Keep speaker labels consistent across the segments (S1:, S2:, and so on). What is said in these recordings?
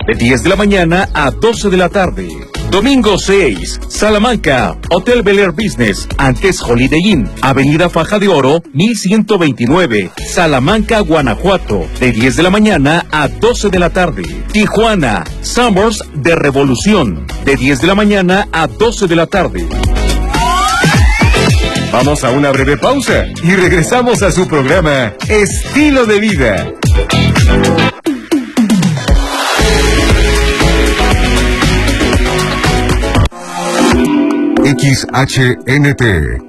S1: de 10 de la mañana a 12 de la tarde. Domingo 6, Salamanca, Hotel Bel Air Business, antes Holiday Inn, Avenida Faja de Oro, 1129, Salamanca, Guanajuato, de 10 de la mañana a 12 de la tarde. Tijuana, Summers de Revolución, de 10 de la mañana a 12 de la tarde. Vamos a una breve pausa y regresamos a su programa Estilo de Vida.
S2: XHNT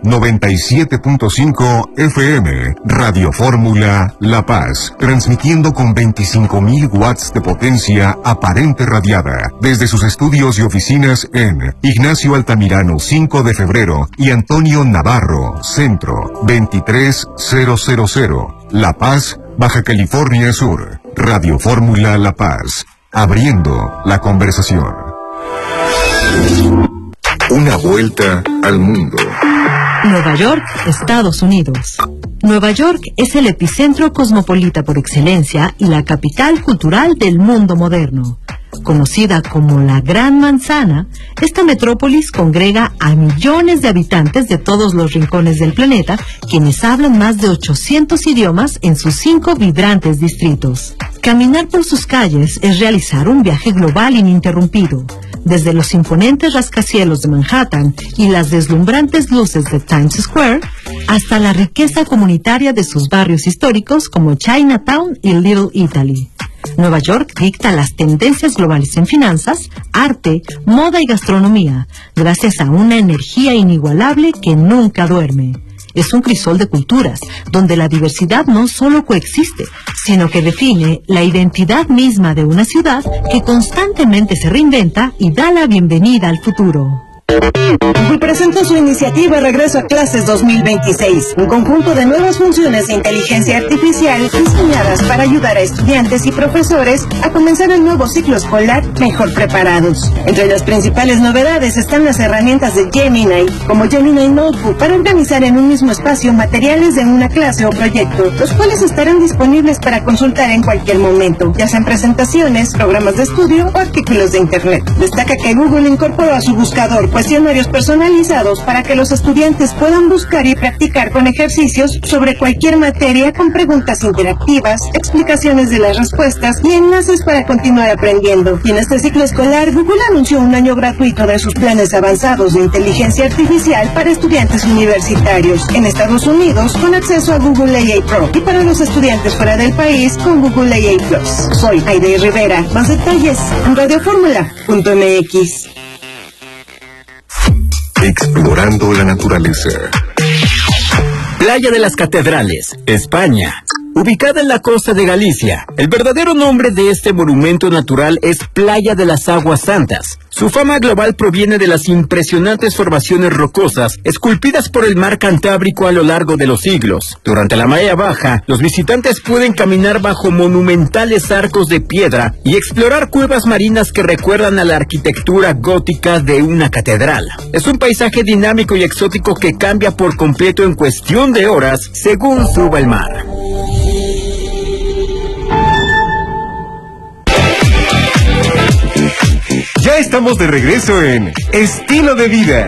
S2: 97.5 FM, Radio Fórmula La Paz, transmitiendo con 25.000 watts de potencia aparente radiada, desde sus estudios y oficinas en Ignacio Altamirano 5 de febrero y Antonio Navarro, Centro 23000, La Paz, Baja California Sur. Radio Fórmula La Paz, abriendo la conversación. Una vuelta al mundo.
S3: Nueva York, Estados Unidos. Nueva York es el epicentro cosmopolita por excelencia y la capital cultural del mundo moderno. Conocida como la Gran Manzana, esta metrópolis congrega a millones de habitantes de todos los rincones del planeta, quienes hablan más de 800 idiomas en sus 5 vibrantes distritos. Caminar por sus calles es realizar un viaje global ininterrumpido. Desde los imponentes rascacielos de Manhattan y las deslumbrantes luces de Times Square, hasta la riqueza comunitaria de sus barrios históricos como Chinatown y Little Italy. Nueva York dicta las tendencias globales en finanzas, arte, moda y gastronomía, gracias a una energía inigualable que nunca duerme. Es un crisol de culturas, donde la diversidad no solo coexiste, sino que define la identidad misma de una ciudad que constantemente se reinventa y da la bienvenida al futuro.
S4: Google presentó su iniciativa Regreso a Clases 2026, un conjunto de nuevas funciones de inteligencia artificial diseñadas para ayudar a estudiantes y profesores a comenzar el nuevo ciclo escolar mejor preparados. Entre las principales novedades están las herramientas de Gemini, como Gemini Notebook, para organizar en un mismo espacio materiales de una clase o proyecto, los cuales estarán disponibles para consultar en cualquier momento, ya sean presentaciones, programas de estudio o artículos de Internet. Destaca que Google incorporó a su buscador cuestionarios personalizados para que los estudiantes puedan buscar y practicar con ejercicios sobre cualquier materia con preguntas interactivas, explicaciones de las respuestas y enlaces para continuar aprendiendo. Y en este ciclo escolar, Google anunció un año gratuito de sus planes avanzados de inteligencia artificial para estudiantes universitarios en Estados Unidos con acceso a Google AI Pro y para los estudiantes fuera del país con Google AI Plus. Soy Aide Rivera. Más detalles en radioformula.mx.
S2: Explorando la naturaleza.
S5: Playa de las Catedrales, España. Ubicada en la costa de Galicia, el verdadero nombre de este monumento natural es Playa de las Aguas Santas. Su fama global proviene de las impresionantes formaciones rocosas esculpidas por el mar Cantábrico a lo largo de los siglos. Durante la marea baja, los visitantes pueden caminar bajo monumentales arcos de piedra y explorar cuevas marinas que recuerdan a la arquitectura gótica de una catedral. Es un paisaje dinámico y exótico que cambia por completo en cuestión de horas según suba el mar.
S1: Ya estamos de regreso en Estilo de Vida.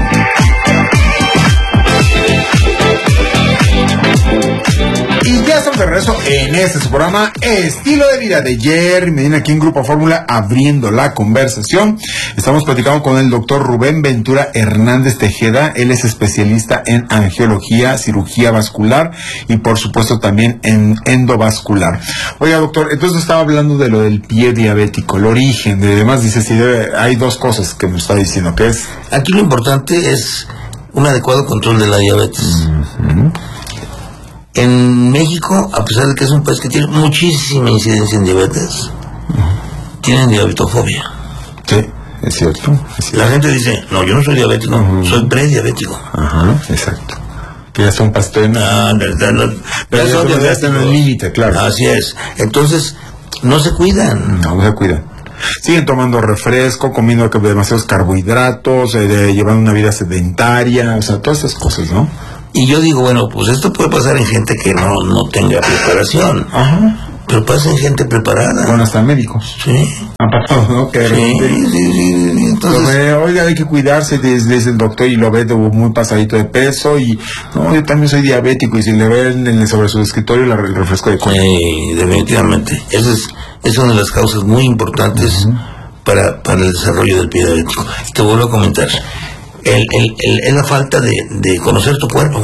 S6: Y ya estamos de regreso en este su programa Estilo de Vida de Jerry Medina, aquí en Grupo Fórmula, abriendo la conversación. Estamos platicando con el doctor Rubén Ventura Hernández Tejeda. Él es especialista en angiología, cirugía vascular y por supuesto también en endovascular. Oiga, doctor, entonces estaba hablando de lo del pie diabético, el origen, de demás dice, si hay dos cosas que me está diciendo, que es...
S7: Aquí lo importante es un adecuado control de la diabetes.
S6: Uh-huh.
S7: En México, a pesar de que es un país que tiene muchísima incidencia en diabetes, tienen diabetofobia.
S6: Sí, es cierto.
S7: La gente dice, no, yo no soy diabético, soy prediabético.
S6: Ajá, exacto. Que ya son pastores.
S7: Pero
S6: ya están en el límite, claro.
S7: Así es. Entonces, no se cuidan.
S6: No se cuidan. Siguen tomando refresco, comiendo demasiados carbohidratos, llevando una vida sedentaria, o sea, todas esas cosas, ¿no?
S7: Y yo digo, bueno, pues esto puede pasar en gente que no tenga preparación.
S6: Ajá.
S7: Pero pasen gente preparada.
S6: Bueno, hasta médicos.
S7: Sí.
S6: Para todo, ¿no? Que
S7: Sí. Entonces,
S6: oiga, hay que cuidarse, dice el doctor, y lo ve muy pasadito de peso, y no, yo también soy diabético, y si le ven sobre su escritorio el refresco de cola.
S7: Sí, definitivamente. Esa es una de las causas muy importantes para el desarrollo del pie diabético. Y te vuelvo a comentar, es la falta de conocer tu cuerpo.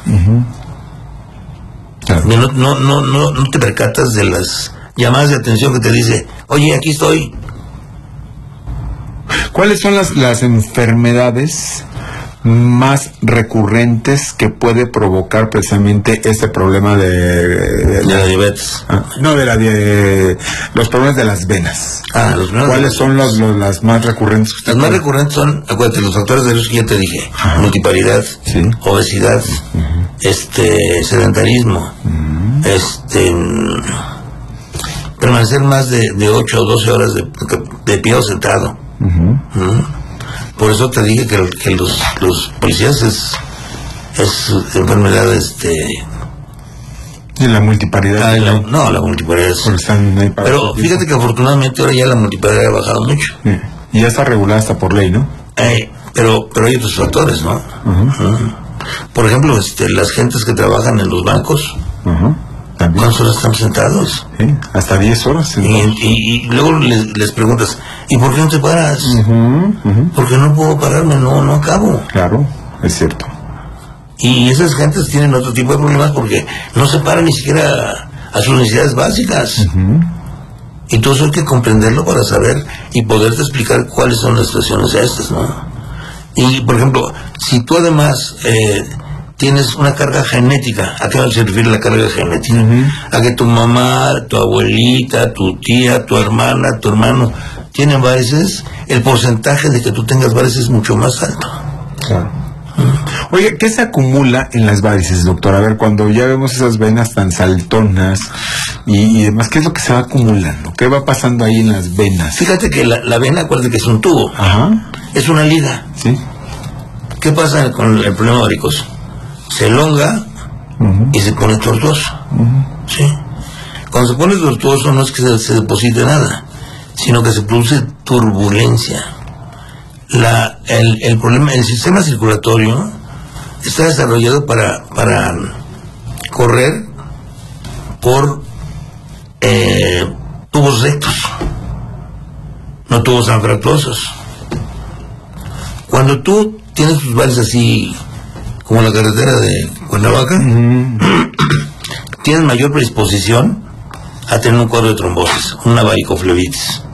S6: Claro.
S7: No te percatas de las llamadas de atención que te dice, oye, aquí estoy.
S6: ¿Cuáles son las enfermedades más recurrentes que puede provocar precisamente este problema de
S7: la diabetes?
S6: Los problemas de las venas.
S7: Los problemas.
S6: ¿Cuáles son las más recurrentes?
S7: Las más recurrentes son, acuérdate, los factores de riesgo que ya te dije: multiparidad, obesidad, sedentarismo, permanecer más de 8 o 12 horas de pie o sentado. Por eso te dije que los policías es enfermedad
S6: y la multiparidad.
S7: La multiparidad pero fíjate que afortunadamente ahora ya la multiparidad ha bajado mucho.
S6: Sí. Y ya está regulada hasta por ley, ¿no?
S7: Pero hay otros factores, ¿no? Por ejemplo, las gentes que trabajan en los bancos, ¿cuántas horas están sentados?
S6: Sí, hasta 10 horas.
S7: Y luego les preguntas, ¿y por qué no te paras? Porque no puedo pararme, no acabo.
S6: Claro, es cierto.
S7: Y esas gentes tienen otro tipo de problemas porque no se paran ni siquiera a sus necesidades básicas. Y todo eso hay que comprenderlo para saber y poderte explicar cuáles son las situaciones estas, ¿no? Y, por ejemplo, si tú además tienes una carga genética, ¿a qué se refiere la carga genética? A que tu mamá, tu abuelita, tu tía, tu hermana, tu hermano tienen varices, el porcentaje de que tú tengas varices es mucho más alto.
S6: Claro. Oye, ¿qué se acumula en las varices, doctor? A ver, cuando ya vemos esas venas tan saltonas y demás, ¿qué es lo que se va acumulando? ¿Qué va pasando ahí en las venas?
S7: Fíjate que la vena, acuérdate que es un tubo. Es una liga.
S6: Sí.
S7: ¿Qué pasa con el problema varicoso? Se elonga y se pone tortuoso. ¿Sí? Cuando se pone tortuoso no es que se deposite nada, sino que se produce turbulencia. El problema, el sistema circulatorio está desarrollado para correr por tubos rectos, no tubos anfractuosos. Cuando tú tienes tus varices así, como la carretera de Cuernavaca, tienes mayor predisposición a tener un cuadro de trombosis, una varicoflebitis.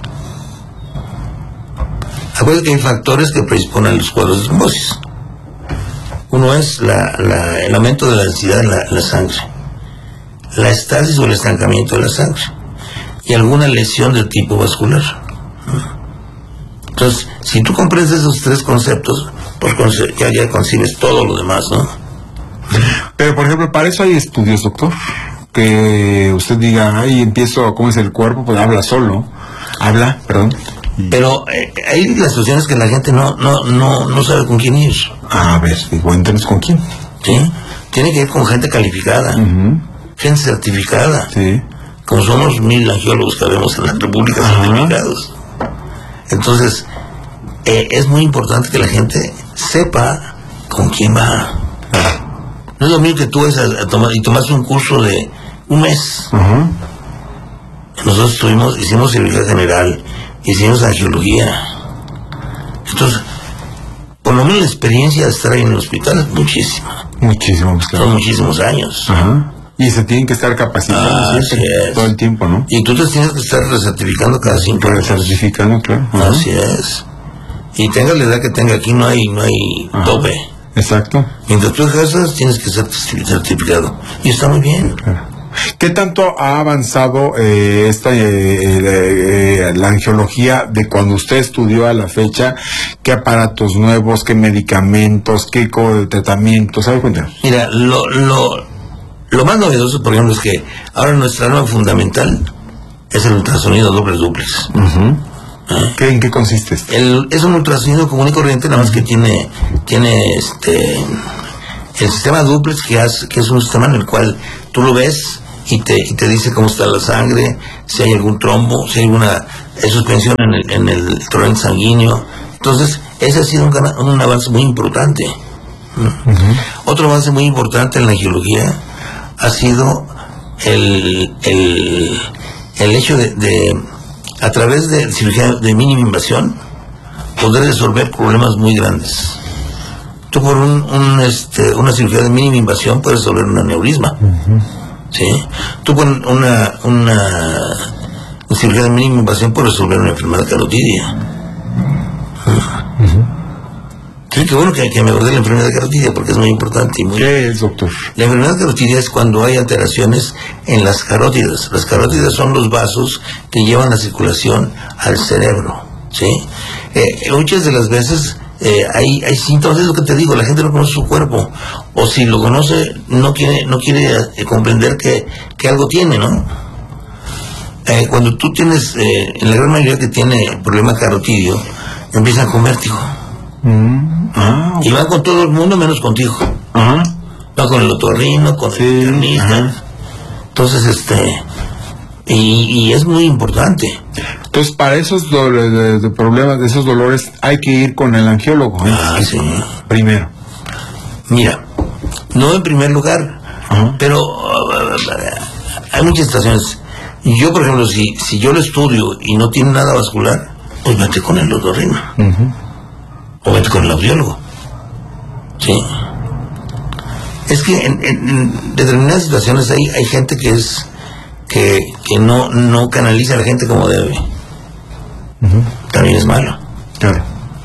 S7: Acuérdate que hay factores que predisponen a los cuadros de trombosis. Uno es el aumento de la densidad en la sangre, la estasis o el estancamiento de la sangre y alguna lesión de tipo vascular. Entonces, si tú comprendes esos tres conceptos, pues ya concibes todo lo demás, ¿no?
S6: Pero, por ejemplo, para eso hay estudios, doctor, que usted diga, empiezo, ¿cómo es el cuerpo? Pues habla, perdón.
S7: Pero hay las situaciones que la gente no sabe con quién ir.
S6: A ver, cuéntanos con quién.
S7: Sí, tiene que ir con gente calificada, gente certificada.
S6: Sí.
S7: Como somos 1000 angiólogos que vemos en la República certificados. Entonces, es muy importante que la gente sepa con quién va. No es lo mismo que tú vas a tomar y tomas un curso de un mes. Nosotros hicimos cirugía general, hicimos angiología. Entonces, por lo menos la experiencia de estar ahí en el hospital es muchísima.
S6: Muchísimo, claro.
S7: Son muchísimos años.
S6: Y se tienen que estar capacitando todo el tiempo, ¿no?
S7: Y tú te tienes que estar recertificando cada 5 años.
S6: Recertificando, claro.
S7: Así es. Y tenga la edad que tenga, aquí no hay tope.
S6: Exacto.
S7: Mientras tú ejerzas, tienes que ser certificado. Y está muy bien.
S6: Claro. ¿Qué tanto ha avanzado la angiología de cuando usted estudió a la fecha? ¿Qué aparatos nuevos, qué medicamentos, qué tratamientos? ¿Sabe cuenta?
S7: Mira, lo más novedoso, por ejemplo, es que ahora nuestra arma fundamental es el ultrasonido duplex.
S6: ¿En qué consiste esto?
S7: Es un ultrasonido común y corriente, nada más que tiene el sistema duplex, que es un sistema en el cual tú lo ves y te dice cómo está la sangre, si hay algún trombo, si hay alguna suspensión en el torrente sanguíneo. Entonces, ese ha sido un avance muy importante. Otro avance muy importante en la angiología ha sido el hecho de a través de cirugía de mínima invasión poder resolver problemas muy grandes. Tú por una cirugía de mínima invasión puedes resolver un aneurisma. ¿Sí? Tú con una cirugía de mínima invasión puedes resolver una enfermedad carotidia. Sí, qué bueno que me acordé de la enfermedad carotidia porque es muy importante.
S6: ¿Qué es, doctor?
S7: La enfermedad carotidia es cuando hay alteraciones en las carótidas. Las carótidas son los vasos que llevan la circulación al cerebro. ¿Sí? Muchas de las veces hay síntomas, es lo que te digo, la gente no conoce su cuerpo, o si lo conoce no quiere comprender que algo tiene, ¿no? Cuando tú tienes, en la gran mayoría que tiene problema carotidio, empiezan con vértigo. Okay. Y van con todo el mundo menos contigo. Van con el otorrino, con el internista. Entonces, y es muy importante.
S6: Entonces, para esos problemas, de esos dolores, hay que ir con el angiólogo.
S7: Sí.
S6: Primero.
S7: Mira, no en primer lugar, pero hay muchas situaciones. Yo, por ejemplo, si yo lo estudio y no tiene nada vascular, pues vete con el otorrino. O vete con el audiólogo. Sí. Es que en determinadas situaciones hay gente que no canaliza a la gente como debe. También es malo.
S6: Claro.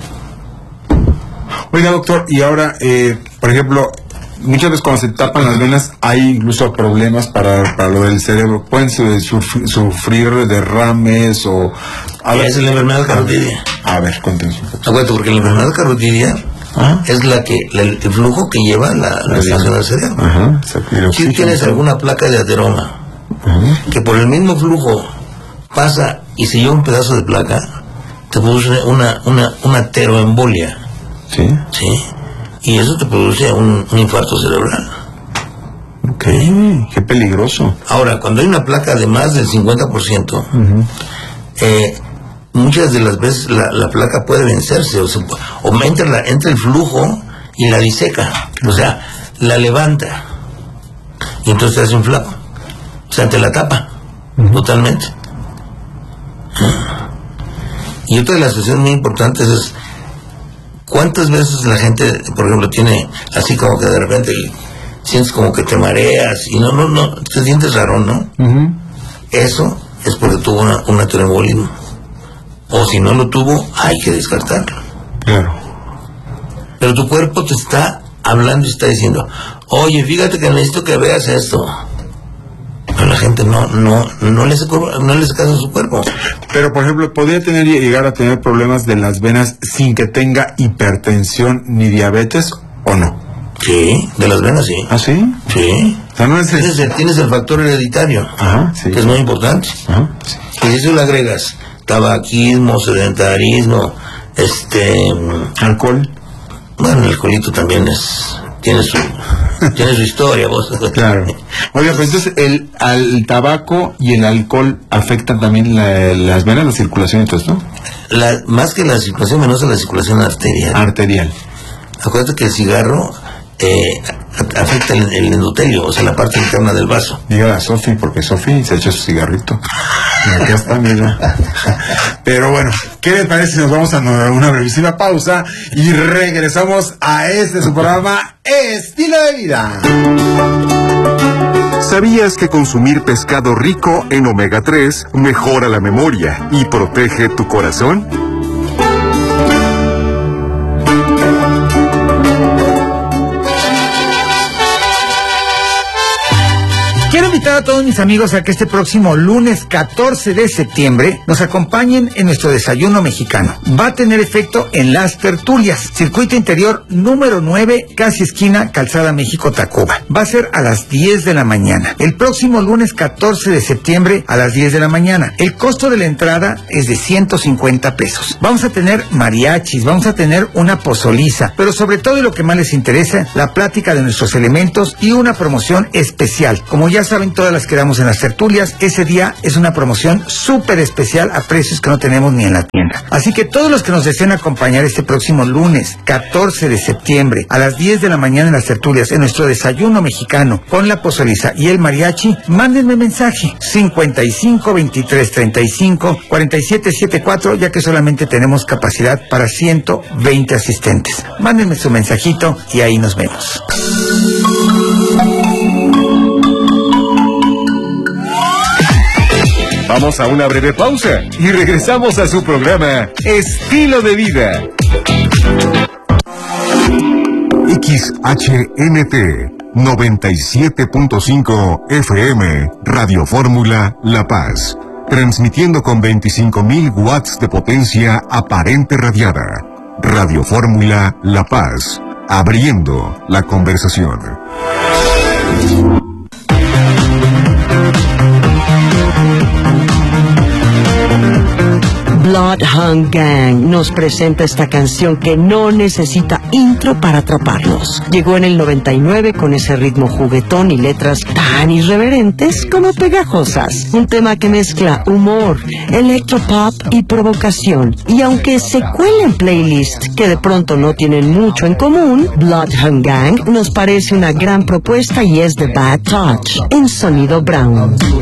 S6: Oiga, doctor, y ahora, por ejemplo, muchas veces cuando se tapan las venas hay incluso problemas para lo del cerebro. Pueden sufrir derrames o...
S7: Esa es la enfermedad carotidia.
S6: A ver, cuéntanos.
S7: Acuérdate, porque la enfermedad carotidia es el flujo que lleva la sangre al cerebro. Si tienes alguna placa de ateroma que por el mismo flujo pasa y se lleva un pedazo de placa, te produce una ateroembolia.
S6: Sí.
S7: Y eso te produce un infarto cerebral.
S6: Ok, qué peligroso.
S7: Ahora, cuando hay una placa de más del 50%, muchas de las veces la placa puede vencerse, o entra el flujo y la diseca, o sea, la levanta, y entonces te hace un flaco, o sea, te la tapa totalmente. Y otra de las cuestiones muy importantes es cuántas veces la gente, por ejemplo, tiene así como que de repente sientes como que te mareas y no, te sientes raro, ¿no? Eso es porque tuvo un ateroembolismo. O si no lo tuvo, hay que descartarlo.
S6: Claro.
S7: Pero tu cuerpo te está hablando y está diciendo, oye, fíjate que necesito que veas esto. Pero la gente no le hace caso a su cuerpo.
S6: Pero, por ejemplo, ¿podría llegar a tener problemas de las venas sin que tenga hipertensión ni diabetes o no?
S7: Sí, de las venas sí.
S6: ¿Ah, sí?
S7: Sí.
S6: O sea, no es
S7: tienes el factor hereditario,
S6: sí,
S7: que es muy importante.
S6: Sí.
S7: Y si eso le agregas tabaquismo, sedentarismo,
S6: alcohol.
S7: Bueno, el alcoholito también tiene su historia, vos.
S6: Claro. Oiga, pues entonces el tabaco y el alcohol afectan también las venas, la circulación y todo esto.
S7: Más que la circulación venosa, la circulación arterial. Acuérdate que el cigarro afecta el endotelio, o sea, la parte interna del vaso.
S6: Diga a Sofi, porque Sofi se echa su cigarrito. Acá está, mira. Pero bueno, ¿qué le parece si nos vamos a una brevísima pausa y regresamos a su programa Estilo de Vida?
S2: ¿Sabías que consumir pescado rico en omega 3 mejora la memoria y protege tu corazón?
S8: Quiero invitar a todos mis amigos a que este próximo lunes 14 de septiembre nos acompañen en nuestro desayuno mexicano. Va a tener efecto en las tertulias. Circuito Interior número 9, casi esquina Calzada México-Tacuba. Va a ser a las 10 de la mañana. El próximo lunes 14 de septiembre a las 10 de la mañana. El costo de la entrada es de 150 pesos. Vamos a tener mariachis, vamos a tener una pozoliza, pero sobre todo y lo que más les interesa, la plática de nuestros elementos y una promoción especial. Como ya saben todos todas las que damos en las tertulias. Ese día es una promoción súper especial a precios que no tenemos ni en la tienda. Así que todos los que nos deseen acompañar este próximo lunes 14 de septiembre a las 10 de la mañana en las tertulias, en nuestro desayuno mexicano con la pozoliza y el mariachi, mándenme mensaje 55 23 35 47 74, ya que solamente tenemos capacidad para 120 asistentes. Mándenme su mensajito y ahí nos vemos.
S2: Vamos a una breve pausa y regresamos a su programa Estilo de Vida. XHNT 97.5 FM, Radio Fórmula La Paz, transmitiendo con 25.000 watts de potencia aparente radiada. Radio Fórmula La Paz, abriendo la conversación.
S9: Bloodhound Gang nos presenta esta canción que no necesita intro para atraparlos. Llegó en el 99 con ese ritmo juguetón y letras tan irreverentes como pegajosas. Un tema que mezcla humor, electropop y provocación. Y aunque se cuela en playlists que de pronto no tienen mucho en común, Bloodhound Gang nos parece una gran propuesta y es The Bad Touch en sonido brown.